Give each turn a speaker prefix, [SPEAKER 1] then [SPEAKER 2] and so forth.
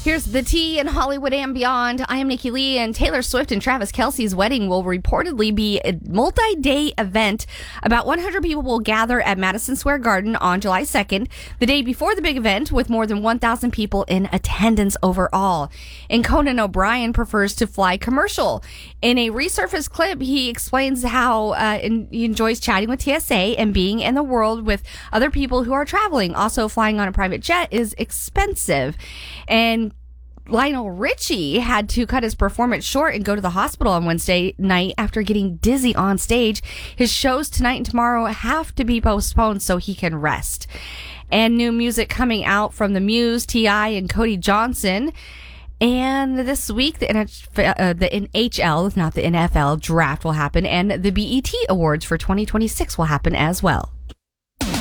[SPEAKER 1] Here's the tea in Hollywood and beyond. I am Nikki Lee, and Taylor Swift and Travis Kelce's wedding will reportedly be a multi-day event. About 100 people will gather at Madison Square Garden on July 2nd, the day before the big event, with more than 1,000 people in attendance overall. And Conan O'Brien prefers to fly commercial. In a resurfaced clip, he explains how he enjoys chatting with TSA and being in the world with other people who are traveling. Also, flying on a private jet is expensive. And Lionel Richie had to cut his performance short and go to the hospital on Wednesday night after getting dizzy on stage. His shows tonight and tomorrow have to be postponed so he can rest. And new music coming out from the Muse, T.I., and Cody Johnson. And this week, the NHL, not the NFL, draft will happen, and the BET Awards for 2026 will happen as well.